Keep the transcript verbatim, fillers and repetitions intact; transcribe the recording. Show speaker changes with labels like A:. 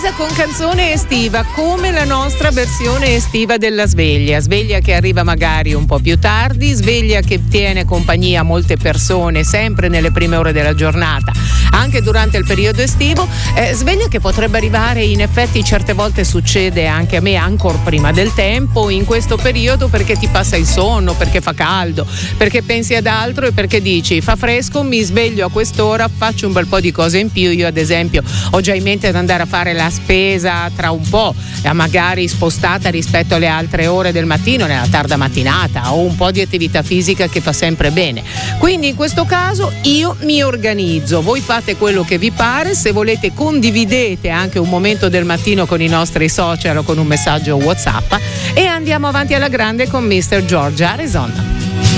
A: sveglia con canzone estiva, come la nostra versione estiva della sveglia. Sveglia che arriva magari un po' più tardi, sveglia che tiene compagnia a molte persone sempre nelle prime ore della giornata, anche durante il periodo estivo. Eh, sveglia che potrebbe arrivare, in effetti certe volte succede anche a me, ancora prima del tempo in questo periodo, perché ti passa il sonno, perché fa caldo, perché pensi ad altro e perché dici fa fresco, mi sveglio a quest'ora, faccio un bel po' di cose in più. Io ad esempio ho già in mente di andare a fare la spesa tra un po', magari spostata rispetto alle altre ore del mattino, nella tarda mattinata, o un po' di attività fisica che fa sempre bene. Quindi in questo caso io mi organizzo, voi fate quello che vi pare. Se volete condividete anche un momento del mattino con i nostri social o con un messaggio WhatsApp, e andiamo avanti alla grande con mister George Harrison.